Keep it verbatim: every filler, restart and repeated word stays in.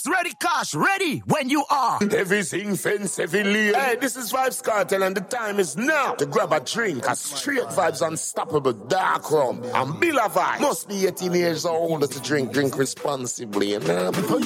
ready, cash, ready when you are. Everything fence, heavy lane. Hey, this is Vibes Cartel and the time is now to grab a drink. A straight Vibes Unstoppable Dark Rum and Billa Vibe. Must be eighteen years old to drink, drink responsibly. You know?